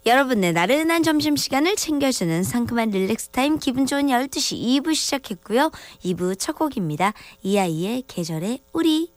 여러분의 나른한 점심시간을 챙겨주는 상큼한 릴렉스 타임 기분 좋은 12시 2부 시작했고요. 2부 첫 곡입니다. 이아이의 계절의 우리.